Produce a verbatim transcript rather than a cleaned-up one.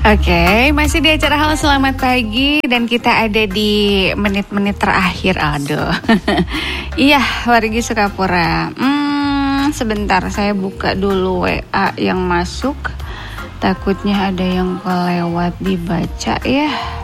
Oke, masih di acara Halo Selamat Pagi dan kita ada di menit-menit terakhir. Aduh. Iya, Wargi Sukapura. Hmm, sebentar saya buka dulu W A yang masuk. Takutnya ada yang kelewat dibaca ya.